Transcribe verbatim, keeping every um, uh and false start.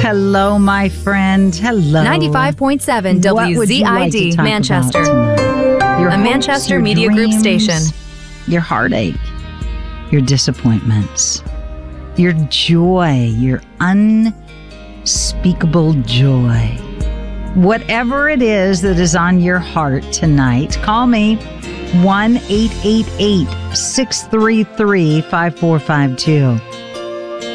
Hello, my friend. Hello. ninety-five point seven W Z I D, like Manchester. Your A hopes, Manchester your Media Group dreams, station. Your heartache, your disappointments, your joy, your unspeakable joy. Whatever it is that is on your heart tonight, call me one eight eight eight, six three three, five four five two.